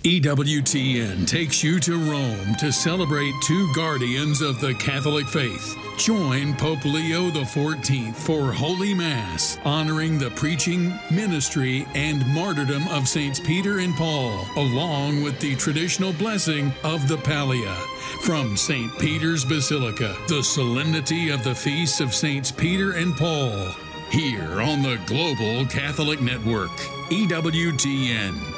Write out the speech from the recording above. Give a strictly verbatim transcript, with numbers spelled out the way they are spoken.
E W T N takes you to Rome to celebrate two guardians of the Catholic faith. Join Pope Leo the fourteenth for Holy Mass, honoring the preaching, ministry, and martyrdom of Saints Peter and Paul, along with the traditional blessing of the Pallia. From Saint Peter's Basilica, the solemnity of the feasts of Saints Peter and Paul. Here on the Global Catholic Network, E W T N.